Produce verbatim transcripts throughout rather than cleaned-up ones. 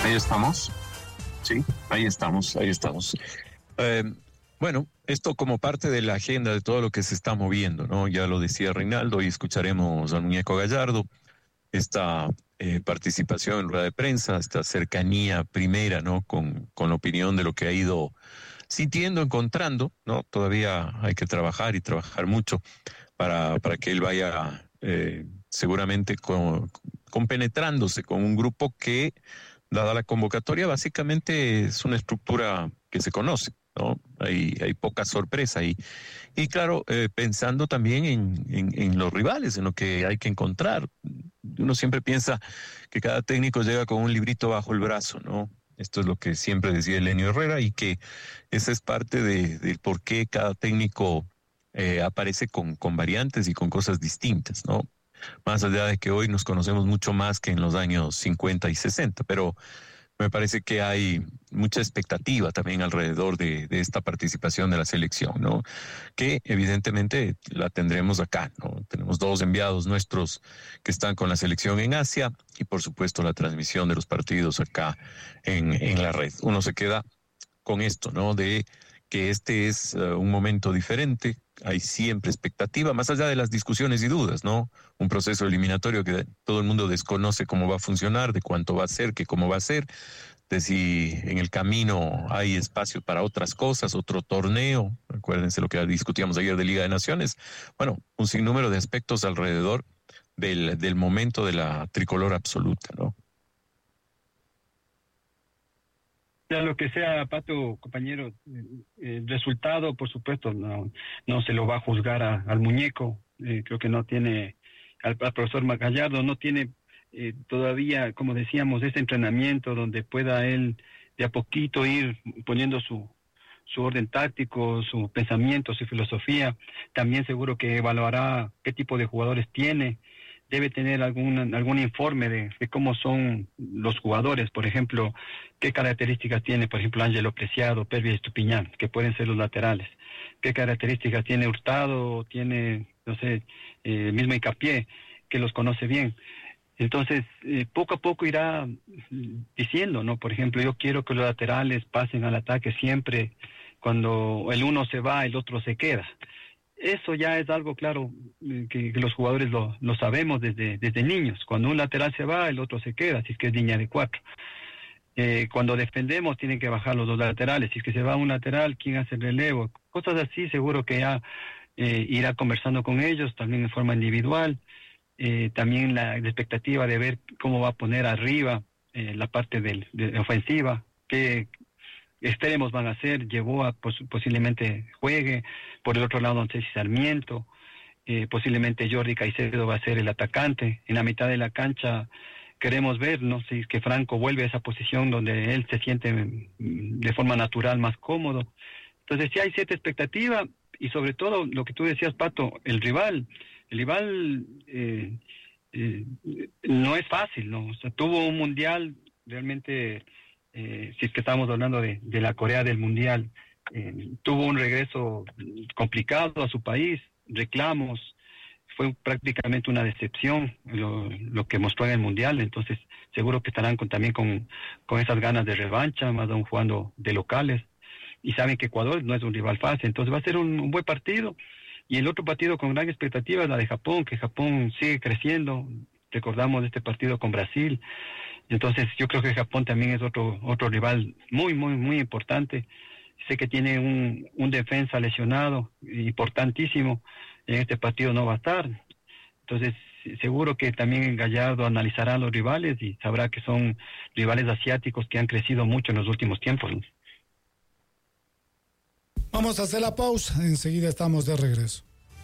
Ahí estamos. Sí, ahí estamos, ahí estamos. Eh, bueno, esto como parte de la agenda de todo lo que se está moviendo, ¿no? Ya lo decía Reinaldo, y escucharemos al muñeco Gallardo, esta eh, participación en rueda de prensa, esta cercanía primera, ¿no? Con, con la opinión de lo que ha ido sintiendo, encontrando, ¿no? Todavía hay que trabajar y trabajar mucho para, para que él vaya eh, seguramente con, compenetrándose con un grupo que, dada la convocatoria, básicamente es una estructura que se conoce, ¿no? Hay, hay poca sorpresa ahí. Y, y claro, eh, pensando también en, en, en los rivales, en lo que hay que encontrar. Uno siempre piensa que cada técnico llega con un librito bajo el brazo, ¿no? Esto es lo que siempre decía Elenio Herrera, y que esa es parte de, del por qué cada técnico eh, aparece con, con variantes y con cosas distintas, ¿no? Más allá de que hoy nos conocemos mucho más que en los años cincuenta y sesenta, pero me parece que hay mucha expectativa también alrededor de, de esta participación de la selección, ¿no? Que evidentemente la tendremos acá, ¿no? Tenemos dos enviados nuestros que están con la selección en Asia, y por supuesto la transmisión de los partidos acá en, en la red. Uno se queda con esto, ¿no? De que este es uh, un momento diferente. Hay siempre expectativa, más allá de las discusiones y dudas, ¿no? Un proceso eliminatorio que todo el mundo desconoce cómo va a funcionar, de cuánto va a ser, que cómo va a ser, de si en el camino hay espacio para otras cosas, otro torneo. Acuérdense lo que discutíamos ayer de Liga de Naciones. Bueno, un sinnúmero de aspectos alrededor del, del momento de la tricolor absoluta, ¿no? Sea lo que sea, Pato, compañero, el resultado, por supuesto, no, no se lo va a juzgar a, al muñeco. Eh, creo que no tiene, al, al profesor Gallardo no tiene eh, todavía, como decíamos, ese entrenamiento donde pueda él de a poquito ir poniendo su, su orden táctico, su pensamiento, su filosofía. También seguro que evaluará qué tipo de jugadores tiene. Debe tener algún, algún informe de, de cómo son los jugadores, por ejemplo, qué características tiene, por ejemplo, Ángelo Preciado, Pervis Estupiñán, que pueden ser los laterales, qué características tiene Hurtado, tiene, no sé, eh, mismo Hincapié, que los conoce bien. Entonces, eh, poco a poco irá diciendo, ¿no? Por ejemplo, yo quiero que los laterales pasen al ataque siempre. Cuando el uno se va, el otro se queda. Eso ya es algo claro, que, que los jugadores lo, lo sabemos desde, desde niños. Cuando un lateral se va, el otro se queda, si es que es línea de cuatro. Eh, cuando defendemos, tienen que bajar los dos laterales. Si es que se va un lateral, ¿quién hace el relevo? Cosas así, seguro que ya eh, irá conversando con ellos, también en forma individual. Eh, también la, la expectativa de ver cómo va a poner arriba eh, la parte del, de ofensiva, qué extremos van a hacer. Yeboah pos, posiblemente juegue, por el otro lado no sé si Sarmiento, eh, posiblemente Jordi Caicedo va a ser el atacante. En la mitad de la cancha queremos ver, no sé, si es que Franco vuelve a esa posición donde él se siente de forma natural más cómodo. Entonces sí hay cierta expectativa, y sobre todo lo que tú decías, Pato, el rival, el rival eh, eh, no es fácil, ¿no? O sea, tuvo un mundial realmente. Eh, si es que estamos hablando de, de la Corea del Mundial, eh, tuvo un regreso complicado a su país, reclamos, fue prácticamente una decepción lo, lo que mostró en el Mundial. Entonces seguro que estarán con, también con, con esas ganas de revancha, más aún jugando de locales, y saben que Ecuador no es un rival fácil. Entonces va a ser un, un buen partido. Y el otro partido con gran expectativa es la de Japón, que Japón sigue creciendo. Recordamos este partido con Brasil. Entonces yo creo que Japón también es otro otro rival muy, muy, muy importante. Sé que tiene un, un defensa lesionado, importantísimo. En este partido no va a estar. Entonces seguro que también Gallardo analizará a los rivales y sabrá que son rivales asiáticos que han crecido mucho en los últimos tiempos. Vamos a hacer la pausa, enseguida estamos de regreso.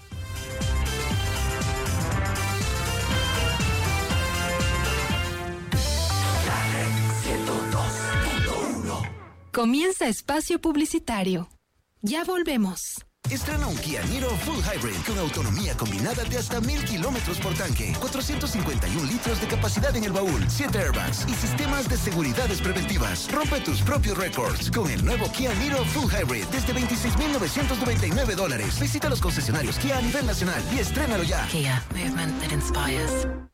Comienza espacio publicitario. Ya volvemos. Estrena un Kia Niro Full Hybrid con autonomía combinada de hasta mil kilómetros por tanque, cuatrocientos cincuenta y un litros de capacidad en el baúl, siete airbags y sistemas de seguridades preventivas. Rompe tus propios récords con el nuevo Kia Niro Full Hybrid desde veintiséis mil novecientos noventa y nueve dólares. Visita los concesionarios Kia a nivel nacional y estrénalo ya. Kia, movement that inspires.